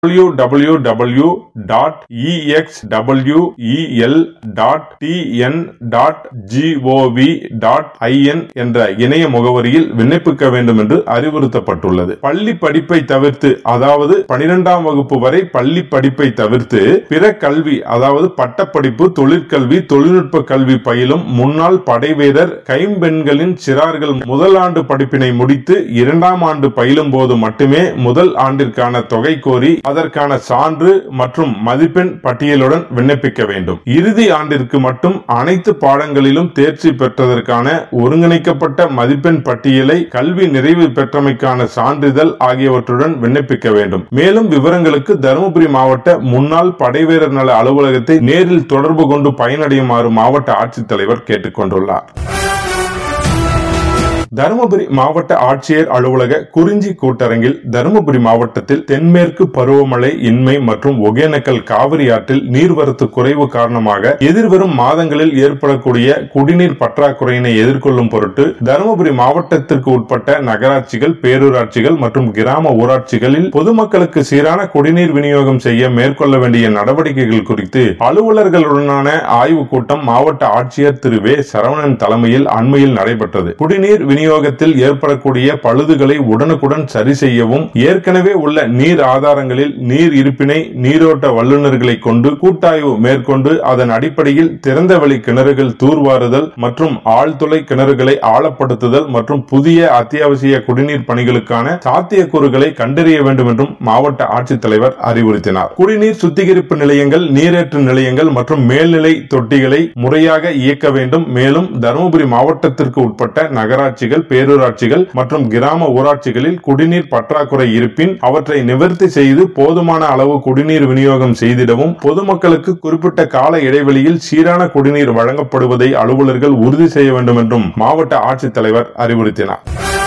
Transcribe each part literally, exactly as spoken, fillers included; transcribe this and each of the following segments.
W W W dot E X W E L dot T N dot G O we dot I என் என்ற இணைய முகவரியில் விண்ணப்பிக்க வேண்டும் என்று அறிவுறுத்தப்பட்டுள்ளது. பள்ளி படிப்பை தவிர்த்து, அதாவது பனிரெண்டாம் வகுப்பு வரை பள்ளி படிப்பை தவிர்த்து பிற கல்வி, அதாவது பட்டப்படிப்பு, தொழிற்கல்வி, தொழில்நுட்ப கல்வி பயிலும் முன்னாள் படைவீரர் கைம்பெண்களின் சிறார்கள் முதல் ஆண்டு படிப்பினை முடித்து இரண்டாம் ஆண்டு பயிலும் போது மட்டுமே முதல் ஆண்டிற்கான தொகை கோரி அதற்கான சான்று மற்றும் மதிப்பெண் பட்டியலுடன் விண்ணப்பிக்க வேண்டும். இறுதி ஆண்டிற்கு மட்டும் அனைத்து பாடங்களிலும் தேர்ச்சி பெற்றதற்கான ஒருங்கிணைக்கப்பட்ட மதிப்பெண் பட்டியலை, கல்வி நிறைவு பெற்றமைக்கான சான்றிதழ் ஆகியவற்றுடன் விண்ணப்பிக்க வேண்டும். மேலும் விவரங்களுக்கு தருமபுரி மாவட்ட முன்னாள் படைவீரர் நல அலுவலகத்தை நேரில் தொடர்பு கொண்டு பயனடையுமாறு மாவட்ட ஆட்சித்தலைவர் கேட்டுக் கொண்டுள்ளார். தருமபுரி மாவட்ட ஆட்சியர் அலுவலக குறிஞ்சி கூட்டரங்கில் தருமபுரி மாவட்டத்தில் தென்மேற்கு பருவமழை இன்மை மற்றும் ஒகேனக்கல் காவிரி ஆற்றில் நீர்வரத்து குறைவு காரணமாக எதிர்வரும் மாதங்களில் ஏற்படக்கூடிய குடிநீர் பற்றாக்குறையினை எதிர்கொள்ளும் பொருட்டு தருமபுரி மாவட்டத்திற்கு உட்பட்ட நகராட்சிகள், பேரூராட்சிகள் மற்றும் கிராம ஊராட்சிகளில் பொதுமக்களுக்கு சீரான குடிநீர் விநியோகம் செய்ய மேற்கொள்ள வேண்டிய நடவடிக்கைகள் குறித்து அலுவலர்களுடனான ஆய்வுக் கூட்டம் மாவட்ட ஆட்சியர் திரு வே சரவணன் தலைமையில் அண்மையில் நடைபெற்றது. குடிநீர் விநியோகத்தில் ஏற்படக்கூடிய பழுதுகளை உடனுக்குடன் சரி செய்யவும், ஏற்கனவே உள்ள நீர் ஆதாரங்களில் நீர் இருப்பினை நீரோட்ட வல்லுநர்களை கொண்டு கூட்டாய்வு மேற்கொண்டு அதன் அடிப்படையில் திறந்தவெளி கிணறுகள் தூர்வாறுதல் மற்றும் ஆழ்துளை கிணறுகளை ஆழப்படுத்துதல் மற்றும் புதிய அத்தியாவசிய குடிநீர் பணிகளுக்கான சாத்தியக்கூறுகளை கண்டறிய வேண்டும் என்றும் மாவட்ட ஆட்சித்தலைவர் அறிவுறுத்தினார். குடிநீர் சுத்திகரிப்பு நிலையங்கள், நீரேற்று நிலையங்கள் மற்றும் மேல்நிலை தொட்டிகளை முறையாக இயக்க வேண்டும். மேலும் தருமபுரி மாவட்டத்திற்கு உட்பட்ட நகராட்சிகள், பேரூராட்சிகள் மற்றும் கிராம ஊராட்சிகளில் குடிநீர் பற்றாக்குறை இருப்பின் அவற்றை நிவர்த்தி செய்து போதுமான அளவு குடிநீர் விநியோகம் செய்திடவும், பொதுமக்களுக்கு குறிப்பிட்ட கால இடைவெளியில் சீரான குடிநீர் வழங்கப்படுவதை அலுவலர்கள் உறுதி செய்ய வேண்டும் என்றும் மாவட்ட ஆட்சித்தலைவர் அறிவுறுத்தினார்.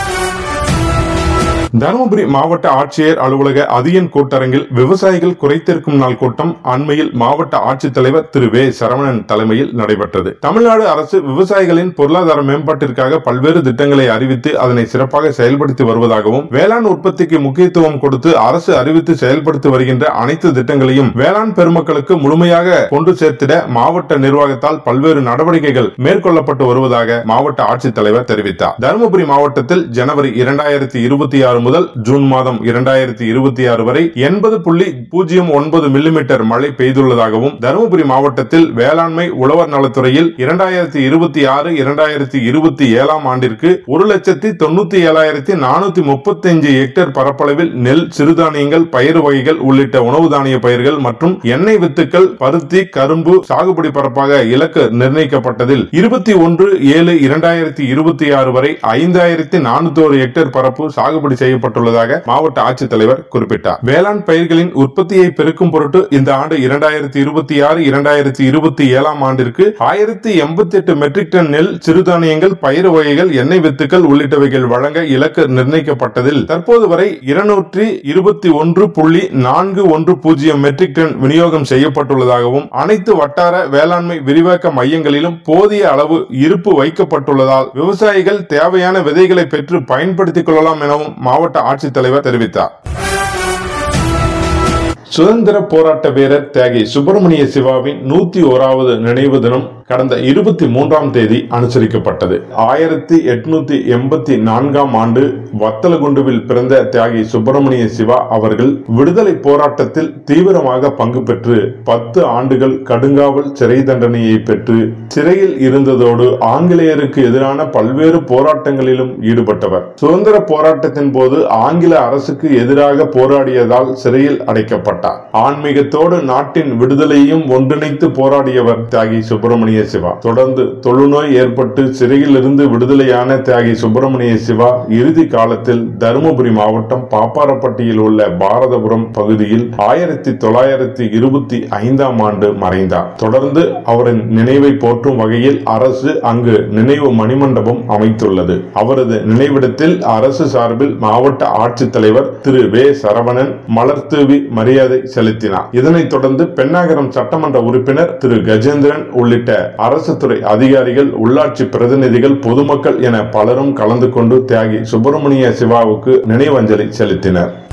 தருமபுரி மாவட்ட ஆட்சியர் அலுவலக அதியன் கூட்டரங்கில் விவசாயிகள் குறைதீர்க்கும் நாள் கூட்டம் அண்மையில் மாவட்ட ஆட்சித்தலைவர் திரு வே சரவணன் தலைமையில் நடைபெற்றது. தமிழ்நாடு அரசு விவசாயிகளின் பொருளாதார மேம்பாட்டிற்காக பல்வேறு திட்டங்களை அறிவித்து அதனை சிறப்பாக செயல்படுத்தி வருவதாகவும், வேளாண் உற்பத்திக்கு முக்கியத்துவம் கொடுத்து அரசு அறிவித்து செயல்படுத்தி வருகின்ற அனைத்து திட்டங்களையும் வேளாண் பெருமக்களுக்கு முழுமையாக கொண்டு சேர்த்திட மாவட்ட நிர்வாகத்தால் பல்வேறு நடவடிக்கைகள் மேற்கொள்ளப்பட்டு வருவதாக மாவட்ட ஆட்சித்தலைவர் தெரிவித்தார். தருமபுரி மாவட்டத்தில் ஜனவரி இரண்டாயிரத்தி இருபத்தி ஆறு முதல் ஜூன் மாதம் இரண்டாயிரத்தி இருபத்தி ஆறு வரை எண்பது புள்ளி பூஜ்ஜியம் ஒன்பது மில்லிமீட்டர் மழை பெய்துள்ளதாகவும், தருமபுரி மாவட்டத்தில் வேளாண்மை உழவர் நலத்துறையில் இரண்டாயிரத்தி இருபத்தி ஆறு இரண்டாயிரத்தி இருபத்தி ஏழாம் ஆண்டிற்கு ஒரு லட்சத்தி தொண்ணூத்தி ஏழாயிரத்தி நானூத்தி முப்பத்தி அஞ்சு ஹெக்டேர் பரப்பளவில் நெல், சிறுதானியங்கள், பயிறு வகைகள் உள்ளிட்ட உணவு தானிய பயிர்கள் மற்றும் எண்ணெய் வித்துக்கள், பருத்தி, கரும்பு சாகுபடி பரப்பாக இலக்கு நிர்ணயிக்கப்பட்டதில் இருபத்தி ஒன்று ஏழு இரண்டாயிரத்தி இருபத்தி ஆறு வரை ஐந்தாயிரத்தி நானூத்தி ஒரு ஹெக்டேர் பரப்பு சாகுபடி செய்ய பட்டுள்ளதாக மாவட்ட ஆட்சித்தலைவர் குறிப்பிட்டார். வேளாண் பயிர்களின் உற்பத்தியை பெருக்கும் பொருட்டு இந்த ஆண்டு இரண்டாயிரத்தி இருபத்தி ஆறு இரண்டாயிரத்தி இருபத்தி ஏழாம் ஆண்டிற்கு ஆயிரத்தி எண்பத்தி எட்டு மெட்ரிக் டன் நெல், சிறுதானியங்கள், பயிறு வகைகள், எண்ணெய் வித்துக்கள் உள்ளிட்டவைகள் வழங்க இலக்கு நிர்ணயிக்கப்பட்டதில் தற்போது வரை இருநூற்றி இருபத்தி ஒன்று புள்ளி நான்கு ஒன்று பூஜ்ஜியம் மெட்ரிக் டன் விநியோகம் செய்யப்பட்டுள்ளதாகவும், அனைத்து வட்டார வேளாண்மை விரிவாக்க மையங்களிலும் போதிய அளவு இருப்பு வைக்கப்பட்டுள்ளதால் விவசாயிகள் தேவையான விதைகளை பெற்று பயன்படுத்திக் கொள்ளலாம் எனவும் மாவட்ட ஆட்சித்தலைவர் தெரிவித்தார். சுதந்திர போராட்ட வீரர் தியாகி சுப்பிரமணிய சிவாவின் நூத்தி ஓராவது நினைவு தினம் கடந்த இருபத்தி மூன்றாம் தேதி அனுசரிக்கப்பட்டது. ஆயிரத்தி எட்நூத்தி எண்பத்தி நான்காம் ஆண்டு வத்தலகுண்டுவில் பிறந்த தியாகி சுப்பிரமணிய சிவா அவர்கள் விடுதலை போராட்டத்தில் தீவிரமாக பங்கு பெற்று பத்து ஆண்டுகள் கடுங்காவல் சிறை தண்டனையை பெற்று சிறையில் இருந்ததோடு ஆங்கிலேயருக்கு எதிரான பல்வேறு போராட்டங்களிலும் ஈடுபட்டவர். சுதந்திர போராட்டத்தின் போது ஆங்கில அரசுக்கு எதிராக போராடியதால் சிறையில் அடைக்கப்பட்டார். ஆன்மீகத்தோடு நாட்டின் விடுதலையும் ஒன்றிணைத்து போராடியவர் தியாகி சுப்பிரமணிய சிவா. தொடர்ந்து தொழுநோய் ஏற்பட்டு சிறையில் இருந்து விடுதலையான தியாகி சுப்பிரமணிய சிவா இறுதி காலத்தில் தருமபுரி மாவட்டம் பாப்பாரப்பட்டியில் உள்ள பாரதபுரம் பகுதியில் ஆயிரத்தி தொள்ளாயிரத்தி இருபத்தி ஐந்தாம் ஆண்டு மறைந்தார். தொடர்ந்து அவரின் நினைவை போற்றும் வகையில் அரசு அங்கு நினைவு மணிமண்டபம் அமைத்துள்ளது. அவரது நினைவிடத்தில் அரசு சார்பில் மாவட்ட ஆட்சித்தலைவர் திரு வே சரவணன் மலர்தூவி மரியாதை செலுத்தினார். இதனைத் தொடர்ந்து பென்னாகரம் சட்டமன்ற உறுப்பினர் திரு கஜேந்திரன் உள்ளிட்ட அரசு துறை அதிகாரிகள், உள்ளாட்சி பிரதிநிதிகள், பொதுமக்கள் என பலரும் கலந்து கொண்டு தியாகி சுப்பிரமணிய சிவாவுக்கு நினைவஞ்சலி செலுத்தினர்.